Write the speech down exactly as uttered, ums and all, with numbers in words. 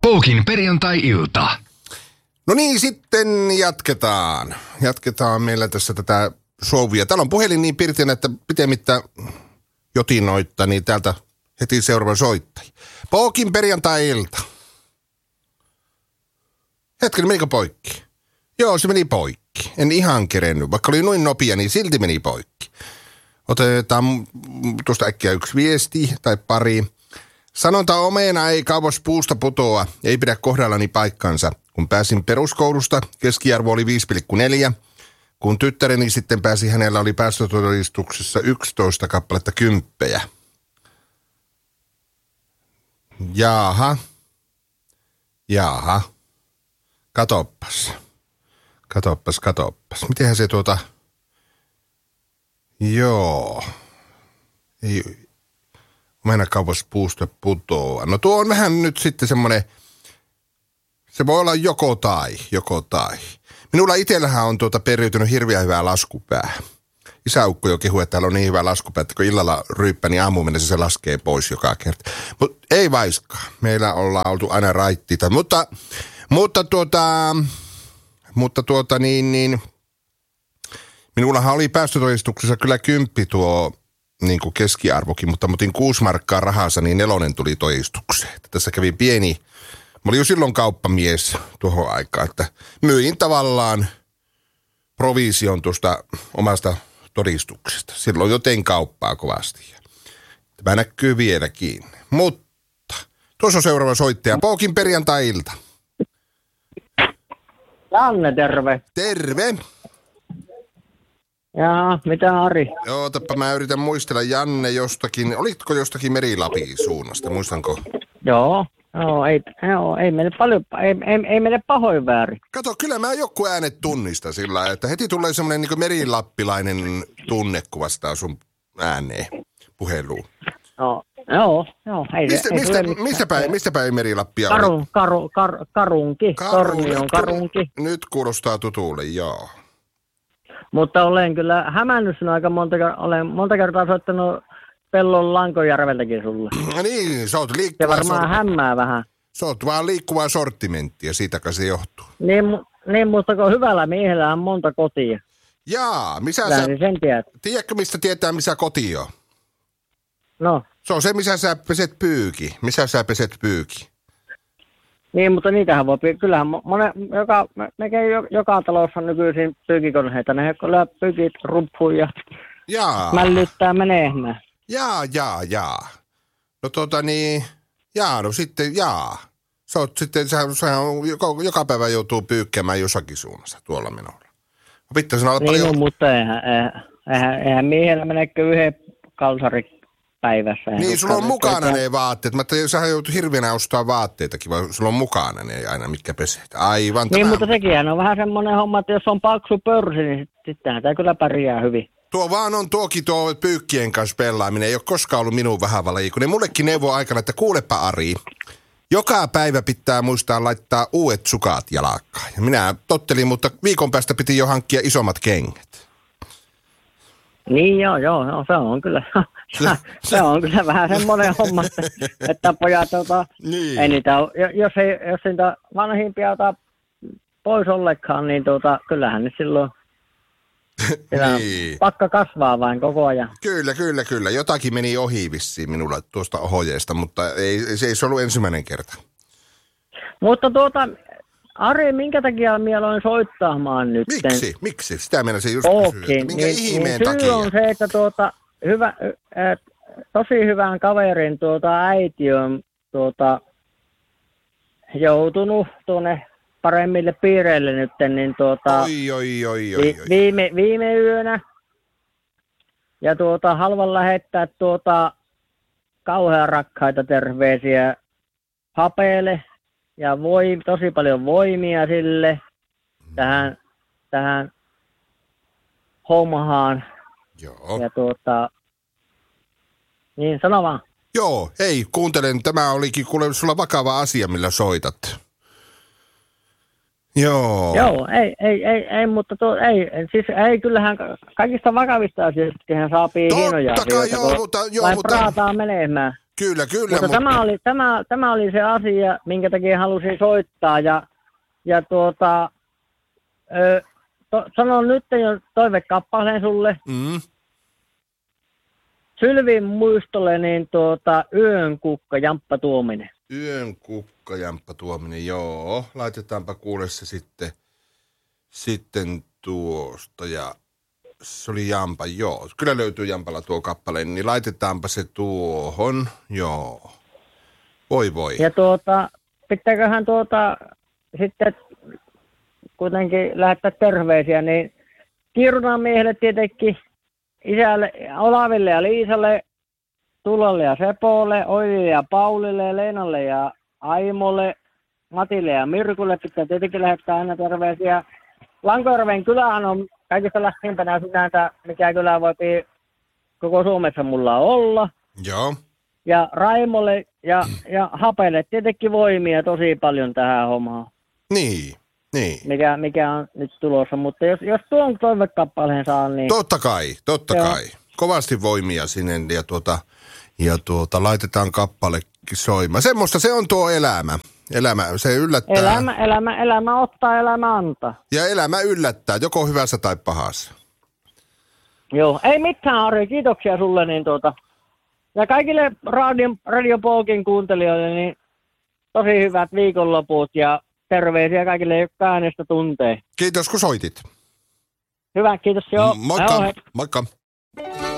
Poukin perjantai-ilta. No niin, sitten jatketaan. Jatketaan meillä tässä tätä showia. Täällä on puhelin niin pirtinä, että pitemmittä jotinoitta, niin täältä heti seuraava soittaja. Poukin perjantai-ilta. Hetken, menikö poikki? Joo, se meni poikki. En ihan kerennyt. Vaikka oli noin nopea, niin silti meni poikki. Otetaan tuosta äkkiä yksi viesti tai pari. Sanonta omena ei kauas puusta putoa, ei pidä kohdallani paikkansa. Kun pääsin peruskoulusta, keskiarvo oli viisi pilkku neljä. Kun tyttäreni sitten pääsi, hänellä oli päästötodistuksessa yksitoista kappaletta kymppejä. Jaaha. Jaaha. Katoppas. Katoppas, katoppas. Mitenhän se tuota... Joo. Ei... Mennä kauas puusta putoa. No tuo on vähän nyt sitten semmoinen, se voi olla joko tai, joko tai. Minulla itsellähän on tuota periytynyt hirveän hyvää laskupää. Isäukko jo kehuu, että täällä on niin hyvä laskupää, että kun illalla ryyppää, niin aamuun mennessä se laskee pois joka kerta. Mutta ei vaiskaan. Meillä ollaan oltu aina raittita. Mutta, mutta tuota, mutta tuota niin, niin, minullahan oli päästötodistuksessa kyllä kymppi tuo niin kuin keskiarvokin, mutta mutin kuusi markkaa rahansa, niin nelonen tuli todistukseen. Tässä kävi pieni, mä olin jo silloin kauppamies tuohon aikaan, että myin tavallaan provision tuosta omasta todistuksesta. Silloin jo tein kauppaa kovasti. Tämä näkyy vieläkin. Mutta tuossa on seuraava soittaja. Poukin perjantai-ilta. Janne, terve. Terve. Jaa, mitä Ari? Joo, tappa mä yritän muistella Janne jostakin. Olitko jostakin Meri-Lapin suunnasta, muistanko? Joo, joo, ei, joo, ei mene paljon, ei, ei, ei mene pahoin väärin. Kato, kyllä mä joku äänet tunnista sillä, että heti tulee semmoinen niin merilappilainen tunne, kun vastaa sun ääneen puheluun. No, joo, joo. Ei, mistä, ei mistä, mistä, mistä, päin, mistä päin Meri-Lappia Karun, oli? karu, kar, karunki, Karu, Tornion nyt, karunki. Nyt kuulostaa tutulle, joo. Mutta olen kyllä hämännyt sinua aika monta kertaa, olen monta kertaa soittanut Pellon Lankojärveltäkin sulle. No niin, sä oot Se liikkuvaa varmaan sorti- hämmää vähän. Sä oot vaan liikkuvaa sortimenttia, siitäkö se johtuu. Niin, mu- niin mutta kun hyvällä miehellä on monta kotia. Jaa, missä Kyllä, sä, niin sen tiedät. tiedätkö mistä tietää missä koti on? No, Se on se, missä sä peset pyyki. Missä sä peset pyyki? niin, mutta niitähän voi, kyllähän monen, joka, melkein jo- joka talossa on nykyisin pyykikonheita. Ne kyllä pyykit ruppuun ja Jaa. mällyttää menemään. Jaa, jaa, jaa. No tota niin, jaa, no sitten jaa. Sä oot sitten, sehän, sehän on, joka, joka päivä joutuu pyykkäämään jossakin suunnassa tuolla menolla. Pitäisi olla Niin, paljon... no, mutta eihän, eihän, eihän, eihän miehellä menekö yhden kalsarin päivässä. Niin, sulla on Eihän mukana sitä- ne vaatteet. Mä ajattelin, sähän joutuu hirveänä ostaa vaatteitakin, vaan sulla on mukana ne aina, mitkä peset. Aivan Niin, tämä. mutta sekin on vähän semmoinen homma, että jos on paksu pörssi, niin sit- sittenhän tämä kyllä pärjää hyvin. Tuo vaan on tuokin tuo pyykkien kanssa pelaaminen. Ei ole koskaan ollut minun vähävä laji. Kun ne mullekin neuvoo aikana, että kuulepa Ari, joka päivä pitää muistaa laittaa uudet sukat jalakkaan. Ja minä tottelin, mutta viikon päästä piti jo hankkia isommat kengät. Niin joo, joo, joo, se on kyllä, se on kyllä vähän semmoinen homma, että, että pojat, tota, Niin. ei niitä ole, jos ei, jos niitä vanhimpia ota pois ollenkaan, niin tota, kyllähän ne silloin, siellä Niin. pakka kasvaa vain koko ajan. Kyllä, kyllä, kyllä. Jotakin meni ohi vissiin minulla tuosta ohojeesta, mutta ei, se ei se ollut ensimmäinen kerta. Mutta tuota, Ari, minkä takia minä aloin soittamaan nyt? Miksi? Miksi? Sitä minä se just Okei, kysyä, että minkä niin, ihmeen niin syy takia? on se, että tuota, hyvä, äh, tosi hyvän kaverin tuota, äiti on tuota, joutunut tuonne paremmille piireille nyt, niin tuota, Oi, oi, oi, oi, vi, oi. viime, viime yönä, ja tuota, haluan lähettää tuota, kauhean rakkaita terveisiä Hapeelle, ja voi, tosi paljon voimia sille tähän, tähän hommaan. Joo. Ja tuota, niin sano vaan. Joo, ei, kuuntelen. Tämä olikin kuule sulla vakava asia, millä soitat. Joo. Joo, ei, ei, ei, ei mutta tuo, ei, siis ei, kyllähän kaikista vakavista asioista saapii hienoja Totta kai, asioita, joo, kun mutta... Joo, vain mutta praataan menemään. Kyllä, kyllä. Mutta, mutta... Tämä, oli, tämä, tämä oli se asia, minkä takia halusin soittaa. Ja, ja tuota, ö, to, sanon nyt jo toivekappaleen sulle. Mm. Sylvin muistolle niin tuota, Yön kukka, Jamppa Tuominen. Yön kukka, Jamppa Tuominen, joo. Laitetaanpa kuule se sitten, sitten tuosta ja se oli Jampa, joo. Kyllä löytyy Jampalla tuo kappale, niin laitetaanpa se tuohon, joo. Voi voi. Ja tuota, pitääköhän tuota sitten kuitenkin lähettää terveisiä, niin Kiirunan miehelle tietenkin, isälle, Olaville ja Liisalle, Tulalle ja Sepolle, Oilille ja Paulille, Leenalle ja Aimolle, Matille ja Mirkulle pitää tietenkin lähettää aina terveisiä. Lankojärven kylähän on kaikista lähimpänä sinänsä, mikä kylä voi koko Suomessa mulla olla. Joo. Ja Raimolle ja, ja Hapelle tietenkin voimia tosi paljon tähän hommaan. Niin, niin. Mikä, mikä on nyt tulossa, mutta jos, jos tuon toivekappaleen saa, niin... Totta kai, totta Joo. kai. Kovasti voimia sinne ja tuota, ja tuota laitetaan kappalekin soimaan. Semmoista se on tuo elämä. Elämä, se yllättää. Elämä, elämä, elämä ottaa, elämä antaa. Ja elämä yllättää, joko hyvässä tai pahassa. Joo, ei mitään Ari, kiitoksia sulle. Niin tuota. Ja kaikille Radio, Radio Polkin kuuntelijoille, niin tosi hyvät viikonloput ja terveisiä kaikille, jotka äänestä tuntee. Kiitos kun soitit. Hyvä, kiitos joo. Moikka, Joo, hei. moikka.